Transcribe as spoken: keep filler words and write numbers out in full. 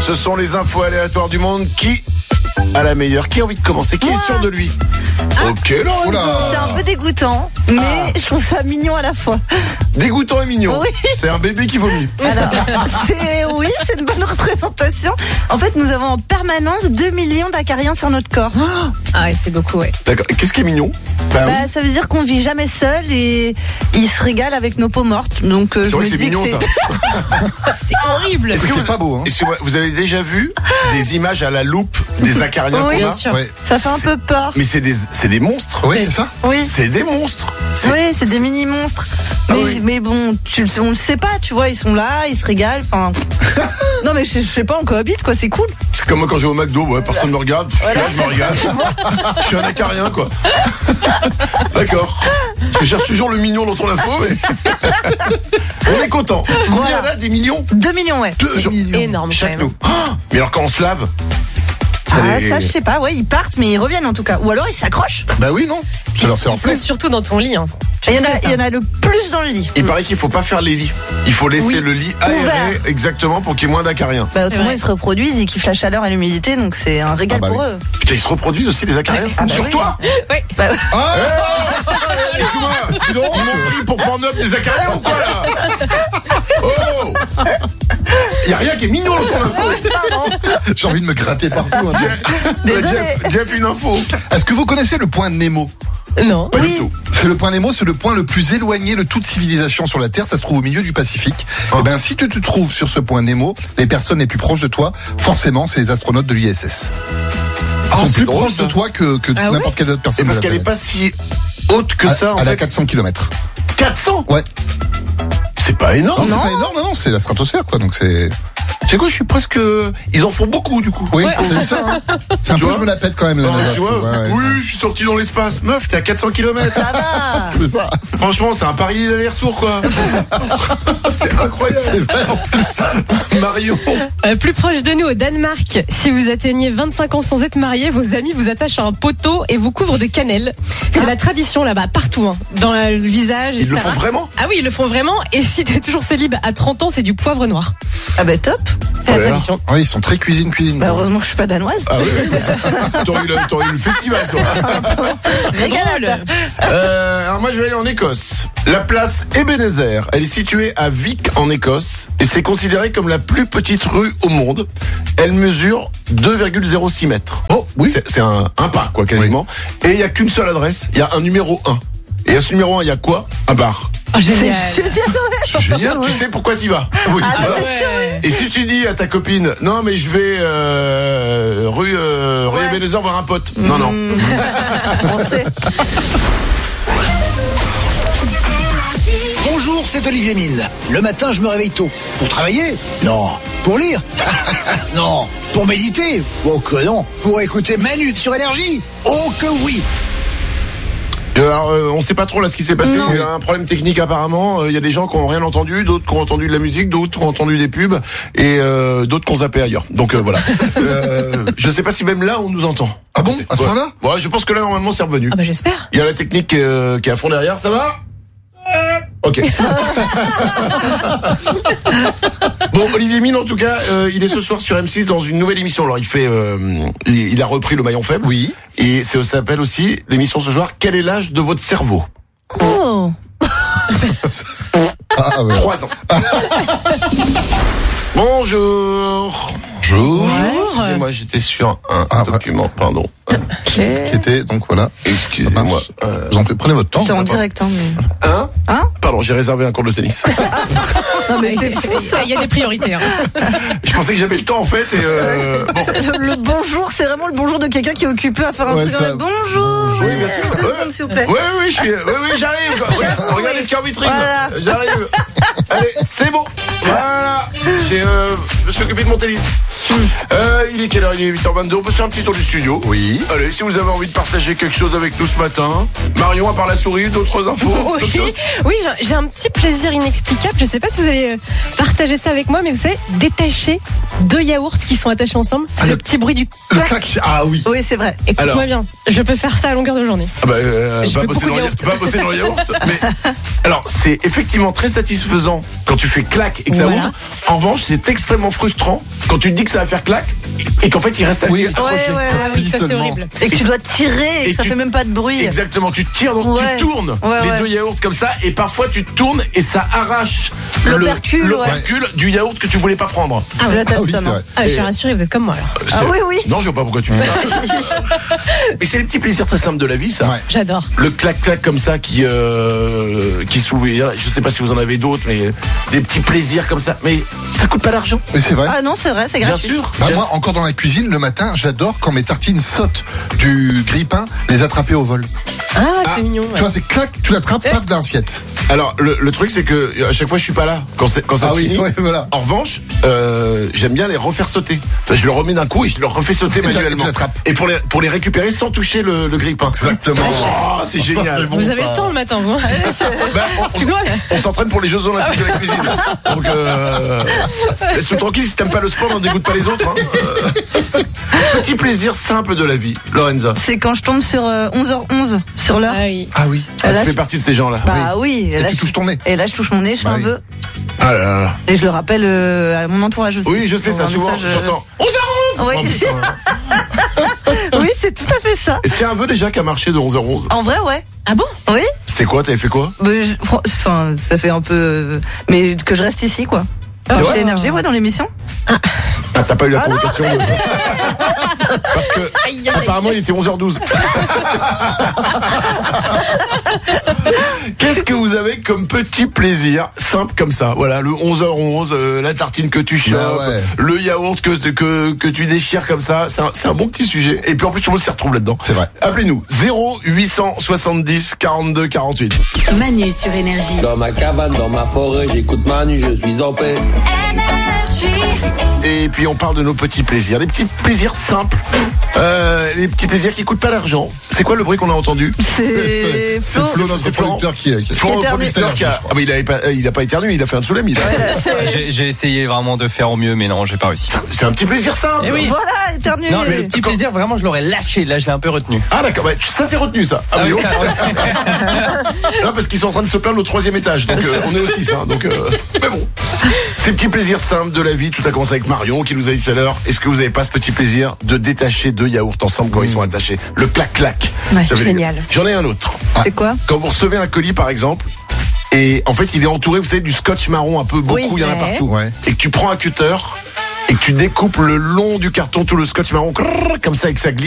Ce sont les infos aléatoires du monde. Qui a la meilleure? Qui a envie de commencer? Qui Moi. est sûr de lui? Ah. Ok, Lorenza. C'est un peu dégoûtant, mais Ah. je trouve ça mignon à la fois. Dégoûtant et mignon. Oui. C'est un bébé qui vomit. Alors, c'est, oui, c'est une bonne représentation. En fait, nous avons en permanence deux millions d'acariens sur notre corps. Ah ouais, c'est beaucoup, ouais. D'accord. Et qu'est-ce qui est mignon? Bah Bah, oui. ça veut dire qu'on vit jamais seul et ils se régalent avec nos peaux mortes. Donc, euh, C'est je vrai me que c'est dis mignon, que ça. C'est horrible. Est-ce que C'est vous- pas beau, hein. est-ce que vous avez déjà vu des images à la loupe des acariens Oui. qu'on Bien a? sûr. Ouais. ça fait un peu peur. Mais c'est des, c'est des monstres. Oui, c'est ça. Oui. C'est des monstres. C'est- Oui, c'est des mini monstres. Ah Mais, oui. mais bon, tu, le sais- on le sait pas, tu vois, ils sont là, ils se régalent. Enfin, non mais je, je sais pas, on cohabite quoi, c'est cool. C'est comme moi quand je vais au McDo, ouais, personne me regarde. Là, je me regarde. Je suis un acarien, quoi. D'accord. Je cherche toujours le mignon dans ton info, mais. On est content. Combien Voilà. là? Des millions? deux millions, ouais. Deux Deux millions. Énorme, quand chaque même. nous. Oh, mais alors quand on se lave, ça Ah, les- ça je sais pas, ouais, ils partent, mais ils reviennent en tout cas. Ou alors ils s'accrochent. Bah oui, non. Ça Ils, leur fait en ils sont plaît. surtout dans ton lit. Hein. Tu Il y, en sais a, ça. il y en a le plus dans le lit. Il paraît qu'il faut pas faire les lits. Il faut laisser Oui. le lit aéré, Ouvert. exactement, pour qu'il y ait moins d'acariens. Bah, autrement, vrai. ils se reproduisent, ils kiffent la chaleur et l'humidité, donc c'est un régal Ah bah pour oui. eux. Putain, ils se reproduisent aussi, les acariens? Ah bah Sur oui. toi? Ouais. Bah, Ah Excuse-moi, ils m'ont pris pour prendre up des acariens ou quoi là? Oh! Il y a rien qui est mignon dans ton info. J'ai envie de me gratter partout. hein, tiens. Désolé. Jeff, Jeff, une info. Est-ce que vous connaissez le point Nemo? Non. Pas Oui. du tout. C'est le point Nemo, c'est le point le plus éloigné de toute civilisation sur la Terre. Ça se trouve au milieu du Pacifique. Oh. Et ben, si tu te trouves sur ce point Nemo, les personnes les plus proches de toi, forcément, c'est les astronautes de l'I S S. Ils Oh, sont c'est plus drôle, proches ça. de toi que, que Ah ouais n'importe quelle autre C'est personne. parce de la qu'elle est pas planète. si haute que ça, en Elle a fait. quatre cents kilomètres. quatre cents? Ouais. C'est pas Non, énorme. c'est Non. pas énorme, non, non, c'est la stratosphère, quoi. Donc c'est. Tu sais quoi, je suis presque. Ils en font beaucoup, du coup. Oui, t'as vu ça, hein. C'est un Tu peu, vois je me la pète quand même, la Non, NASA, tu je vois, trouve, ouais, ouais. oui, je suis sorti dans l'espace. Meuf, t'es à quatre cents kilomètres. Ça va. C'est ça. Franchement, c'est un pari d'aller-retour, quoi. C'est incroyable. C'est vrai, en plus. Marion. Euh, plus proche de nous, au Danemark, si vous atteignez vingt-cinq ans sans être marié, vos amis vous attachent à un poteau et vous couvrent de cannelle. C'est la tradition là-bas, partout, hein, dans le visage, Ils le et cetera. font vraiment? Ah oui, ils le font vraiment. Et si t'es toujours célib à trente ans, c'est du poivre noir. Ah bah top. C'est la Ouais, tradition. Oui, ils sont très cuisine, cuisine. Bah heureusement que je suis pas danoise. Ah oui, t'aurais eu, le- t'aurais eu le festival, toi. Régalade. Euh, alors moi, je vais aller en Écosse. La place Ebenezer, elle est située à Vic, en Écosse, et c'est considéré comme la plus petite rue au monde. Elle mesure deux virgule zéro six mètres. Oh, oui. C'est, c'est un, un pas, quoi, quasiment. Et il y a qu'une seule adresse. Il y a un numéro un. Et à ce numéro un, il y a quoi? Un bar. Oh, génial. C'est génial, ouais. C'est génial. Tu sais pourquoi t'y vas? Oui, Ah, c'est ça. c'est sûr, oui. Et si tu dis à ta copine, non mais je vais euh, rue, euh, rue Ouais. Ebenezer voir un pote. Non, non. On sait. Bonjour, c'est Olivier Mine. Le matin, je me réveille tôt. Pour travailler? Non. Pour lire? Non. Pour méditer? Oh que non. Pour écouter Manu sur Énergie? Oh que oui. Alors, euh, on sait pas trop là ce qui s'est passé. Non. Il y a un problème technique apparemment. Euh, Il y a des gens qui ont rien entendu, d'autres qui ont entendu de la musique, d'autres qui ont entendu des pubs et euh, d'autres qui ont zappé ailleurs. Donc euh, voilà. euh, je sais pas si même là on nous entend. Ah bon, à ce Ouais. point-là? Ouais, je pense que là normalement c'est revenu. Ah bah j'espère. Il y a la technique euh, qui est à fond derrière. Ça va? Ok. Bon, Olivier Mine, en tout cas, euh, il est ce soir sur M six dans une nouvelle émission. Alors, il fait, euh, il, il a repris le maillon faible. Oui. Et ça s'appelle aussi l'émission ce soir. Quel est l'âge de votre cerveau? Oh. Ah, ouais. Trois ans. Bonjour. Bonjour. Excusez-moi, j'étais sur un Ah, ouais. document. Pardon. Qui était, donc voilà. Excusez-moi. Ça marche. Euh, Vous en prie, prenez votre temps. T'es en direct, hein, mais... Hein? Hein? Pardon, j'ai réservé un cours de tennis. Non, mais c'est fou, ça. Il y a des priorités. Hein. Je pensais que j'avais le temps en fait. Et euh, bon. Le, le bonjour, c'est vraiment le bonjour de quelqu'un qui est occupé à faire un Ouais, truc. ça- en mode, bonjour. Oui, bien sûr. Deux Ouais. secondes, s'il vous plaît. Oui, oui, je suis. Oui, oui, j'arrive. quoi. Regarde- Regardez ce qu'il y a en vitrine. Voilà. J'arrive. Allez, c'est bon. Voilà. J'ai, euh, je me suis occupé de mon tennis. Euh, il est quelle heure? Il est huit heures vingt-deux. On peut faire un petit tour du studio. Oui. Allez, si vous avez envie de partager quelque chose avec nous ce matin. Marion, à part la souris, d'autres infos, d'autres Oui, choses? oui, j'ai- j'ai un petit plaisir inexplicable. Je sais pas si vous allez euh, partager ça avec moi, mais vous savez, détacher deux yaourts qui sont attachés ensemble, Ah, le, le- petit bruit du Le clac. clac. Ah oui. Oui, c'est vrai. Écoute-moi Alors. bien, je peux faire ça à longueur de journée. Ah bah, euh, Je va, fais bosser beaucoup dans de le, yaourt. va bosser dans le yaourt. Mais alors, c'est effectivement très satisfaisant quand tu fais clac et que ça Voilà. ouvre. En revanche, c'est extrêmement frustrant frustrant quand tu te dis que ça va faire clac et qu'en fait il reste Oui. accroché. Ouais, ouais, Ça ouais. se plie Ça, c'est seulement. horrible. Et que tu dois tirer et Et que ça tu- fait même pas de bruit. Exactement, tu tires, donc Ouais. tu tournes Ouais, les ouais. deux yaourts comme ça et parfois tu tournes et ça arrache L'opercule, le, ouais. l'opercule du yaourt que tu voulais pas prendre. Ah, là, t'as Ah oui, ça, c'est non. vrai. Ah, je suis Et- rassurée, vous êtes comme moi alors. Ah C'est- oui, oui. Non, je vois pas pourquoi tu dis ça. Mais c'est les petits plaisirs très simples de la vie, ça. Ouais. J'adore. Le clac-clac comme ça qui euh, qui s'ouvre. Je sais pas si vous en avez d'autres, mais des petits plaisirs comme ça. Mais ça coûte pas d'argent. Mais c'est vrai. Ah non, c'est vrai, c'est Bien gratuit. sûr. Bah, moi, encore dans la cuisine, le matin, j'adore quand mes tartines sautent du grille-pain, les attraper au vol. Ah, Ah, c'est mignon. Tu vois, c'est clac, tu l'attrapes, paf, dans l'assiette. Alors le, le truc c'est que à chaque fois je suis pas là quand, c'est- quand ça Ah se oui, finit. ouais, voilà. En revanche, euh, j'aime bien les refaire sauter. Je le remets d'un coup et je le refais sauter Et t'as- manuellement. tu l'attrapes. Et pour les pour les récupérer sans toucher le, le grille-pain. Exactement. Oh, c'est Ça, génial. c'est bon, Vous avez ça. le temps le matin, vous. Ben, on- Excuse-moi. On s'entraîne pour les Jeux Olympiques de la cuisine. Donc, euh, laisse-toi tranquille, si t'aimes pas le sport, n'en dégoûte pas les autres. Hein. Euh, Petit plaisir simple de la vie, Lorenza. C'est quand je tombe sur euh, onze heures onze, sur l'heure. Ah oui. Ah oui. Ah, là, tu fais je- partie de ces gens-là. Bah oui. Et là, tu je- touches ton nez. Et là, je touche mon nez, je fais Bah un oui. vœu. Ah là là là. Et je le rappelle euh, à mon entourage aussi. Oui, je sais Pour ça, un souvent, message, euh, j'entends. onze heures onze. Oui, oui, c'est tout à fait ça. Est-ce qu'il y a un vœu déjà qui a marché de onze heures onze? En vrai, ouais. Ah bon? Oui. C'était quoi? T'avais fait quoi? Bah, je- fran- Enfin, ça fait un peu. euh, Mais que je reste ici, quoi. C'est vrai Chez Énergie, ouais, dans l'émission. Ah, t'as pas eu la convocation de- Parce que apparemment il était onze heures douze. Qu'est-ce que vous avez comme petit plaisir simple comme ça? Voilà, le onze heures onze, euh, la tartine que tu chopes, Bah ouais. le yaourt que, que, que tu déchires comme ça, c'est un, c'est un bon petit sujet. Et puis en plus tout le monde s'y retrouve là-dedans. C'est vrai. Appelez-nous zéro huit cent soixante-dix quarante-deux quarante-huit. Manu sur Énergie. Dans ma cabane, dans ma forêt, j'écoute Manu, je suis en paix. Et puis on parle de nos petits plaisirs, les petits plaisirs simples, euh, les petits plaisirs qui coûtent pas d'argent. C'est quoi le bruit qu'on a entendu? C'est C'est c'est Flo. Flo, notre C'est Florent. producteur, qui, qui Florent, le éternue. producteur qui a... Ah, mais il, avait pas, euh, il a pas éternué, il a fait un soulème. Il a... J'ai j'ai essayé vraiment de faire au mieux, mais non, j'ai pas réussi. C'est un petit plaisir simple. Eh oui. Voilà, éternué. Non, le petit plaisir, vraiment, je l'aurais lâché. Là, je l'ai un peu retenu. Ah d'accord, ouais, ça c'est retenu ça. Ah, Ah oui, oui, on- ça- Non, parce qu'ils sont en train de se plaindre au troisième étage, donc euh, on est aussi ça. Donc, euh, mais bon, ces petits plaisirs simples de la vie. Tout a commencé avec Marion qui nous a dit tout à l'heure. Est-ce que vous avez pas ce petit plaisir de détacher deux yaourts ensemble quand ils sont attachés? Le clac-clac. Ouais, Ça fait- génial. J'en ai un autre. C'est quoi? Quand vous recevez un colis par exemple, et en fait il est entouré, vous savez, du scotch marron un peu beaucoup, Oui. il y en a Ouais. partout. Ouais. Et que tu prends un cutter et que tu découpes le long du carton tout le scotch marron, crrr, comme ça et que ça glisse.